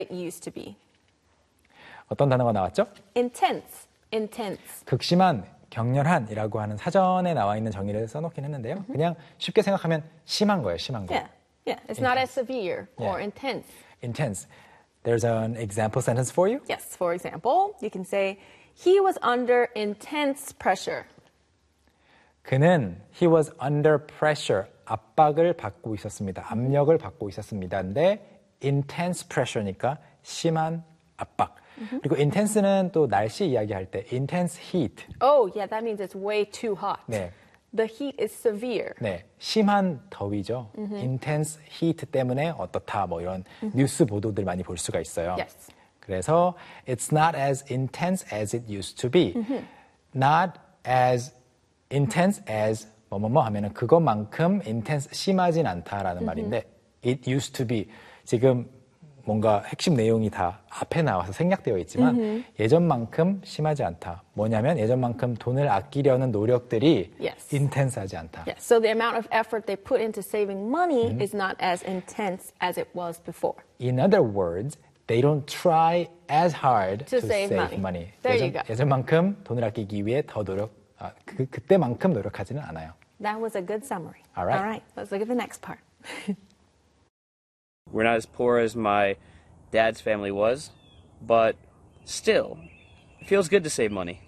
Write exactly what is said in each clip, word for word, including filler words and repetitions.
it used to be. 어떤 단어가 나왔죠? Intense. Intense. 극심한, 격렬한이라고 하는 사전에 나와 있는 정의를 써놓긴 했는데요. Mm-hmm. 그냥 쉽게 생각하면 심한 거예요. 심한 거. Yeah. Yeah. It's intense. Not as severe or yeah. intense. Intense. There's an example sentence for you? Yes. For example, you can say he was under intense pressure. 그는 he was under pressure. 압박을 받고 있었습니다. 압력을 받고 있었습니다. 근데 intense pressure니까 심한 압박. Mm-hmm. 그리고 intense는 또 날씨 이야기할 때 intense heat. Oh, yeah, that means it's way too hot. 네. The heat is severe. 네, 심한 더위죠. Mm-hmm. intense heat 때문에 어떻다 뭐 이런 mm-hmm. 뉴스 보도들 많이 볼 수가 있어요. Yes. 그래서 it's not as intense as it used to be. Mm-hmm. Not as intense as 뭐뭐뭐 하면은 그것만큼 intense 심하진 않다라는 mm-hmm. 말인데 it used to be 지금 뭔가 핵심 내용이 다 앞에 나와서 생략되어 있지만 mm-hmm. 예전만큼 심하지 않다. 뭐냐면 예전만큼 돈을 아끼려는 노력들이 yes. intense하지 않다. Yes. So the amount of effort they put into saving money mm-hmm. is not as intense as it was before. In other words, they don't try as hard to, to save, save money. money. There 예전, you go. 예전만큼 돈을 아끼기 위해 더 노력, 아, 그, 그때만큼 노력하지는 않아요. That was a good summary. All right. All right. Let's look at the next part. We're not as poor as my dad's family was, but still, it feels good to save money.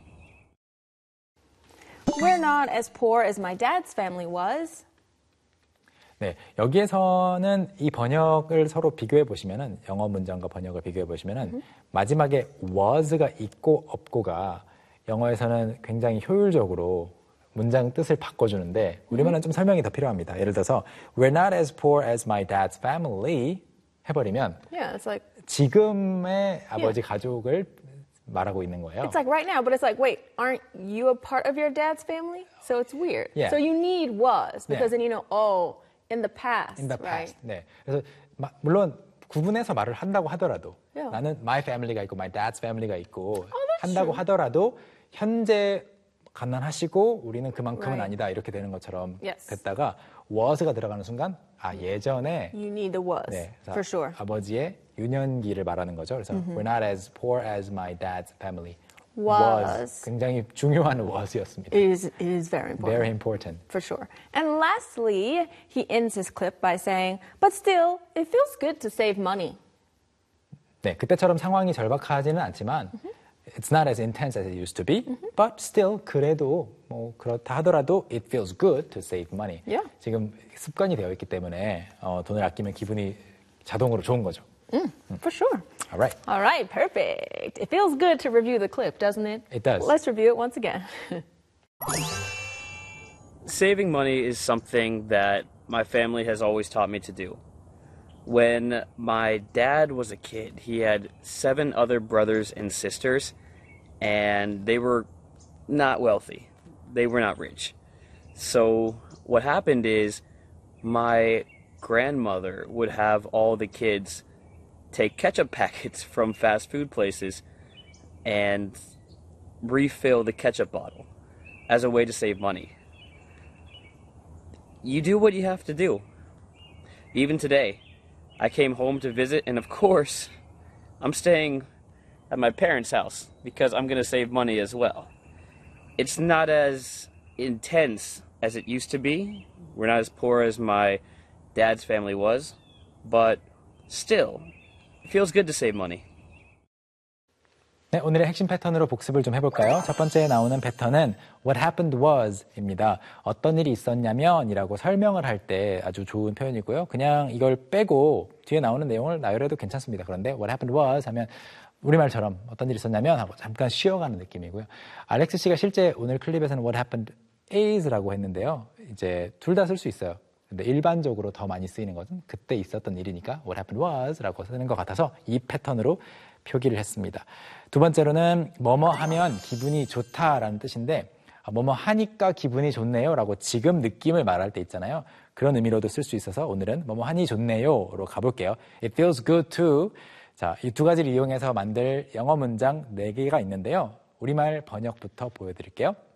We're not as poor as my dad's family was. 네, 여기에서는 이 번역을 서로 비교해 보시면은 영어 문장과 번역을 비교해 보시면은 mm-hmm. 마지막에 was가 있고 없고가 영어에서는 굉장히 효율적으로 문장 뜻을 바꿔주는데 우리말은 좀 설명이 더 필요합니다. 예를 들어서 We're not as poor as my dad's family 해버리면 yeah, it's like, 지금의 아버지 yeah. 가족을 말하고 있는 거예요. It's like right now, but it's like, wait, aren't you a part of your dad's family? So it's weird. Yeah. So you need was because yeah. then you know, oh, in the past. In the right? past. 네. 그래서 마, 물론 구분해서 말을 한다고 하더라도 yeah. 나는 my family가 있고 my dad's family가 있고 oh, 한다고 true. 하더라도 현재 가난하시고 우리는 그만큼은 right. 아니다 이렇게 되는 것처럼 yes. 됐다가 was가 들어가는 순간 아 예전에 you need the was 네, for sure. 아버지의 유년기를 말하는 거죠. 그래서 mm-hmm. we're not as poor as my dad's family. was, was 굉장히 중요한 was였습니다. It is, it is very important. Very important. For sure. And lastly, he ends his clip by saying, but still, it feels good to save money. 네, 그때처럼 상황이 절박하지는 않지만 mm-hmm. It's not as intense as it used to be, mm-hmm. but still 그래도 뭐 그렇다 하더라도 it feels good to save money. Yeah. 지금 습관이 되어 있기 때문에 어, 돈을 아끼면 기분이 자동으로 좋은 거죠. Mm, 음. For sure. All right. All right, perfect. It feels good to review the clip, doesn't it? It does. Let's review it once again. Saving money is something that my family has always taught me to do. When my dad was a kid, he had seven other brothers and sisters, and they were not wealthy. They were not rich. So what happened is my grandmother would have all the kids take ketchup packets from fast food places and refill the ketchup bottle as a way to save money. You do what you have to do. Even today, I came home to visit, and of course, I'm staying at my parents' house because I'm going to save money as well. It's not as intense as it used to be. We're not as poor as my dad's family was, but still, it feels good to save money. 네, 오늘의 핵심 패턴으로 복습을 좀 해볼까요? 첫 번째 나오는 패턴은 What happened was 입니다. 어떤 일이 있었냐면 이라고 설명을 할 때 아주 좋은 표현이고요. 그냥 이걸 빼고 뒤에 나오는 내용을 나열해도 괜찮습니다. 그런데 What happened was 하면 우리말처럼 어떤 일이 있었냐면 하고 잠깐 쉬어가는 느낌이고요. 알렉스 씨가 실제 오늘 클립에서는 What happened is라고 했는데요. 이제 둘 다 쓸 수 있어요. 근데 일반적으로 더 많이 쓰이는 것은 그때 있었던 일이니까 What happened was라고 쓰는 것 같아서 이 패턴으로 표기를 했습니다. 두 번째로는 뭐뭐 하면 기분이 좋다라는 뜻인데 뭐뭐 하니까 기분이 좋네요 라고 지금 느낌을 말할 때 있잖아요. 그런 의미로도 쓸 수 있어서 오늘은 뭐뭐 하니 좋네요로 가볼게요. It feels good to. 자, 이 두 가지를 이용해서 만들 영어 문장 네 개가 있는데요. 우리말 번역부터 보여드릴게요.